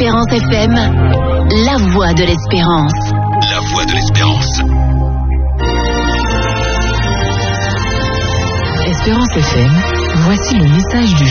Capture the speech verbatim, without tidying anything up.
Espérance F M, la voix de l'espérance. La voix de l'espérance. Espérance F M, voici le message du jour.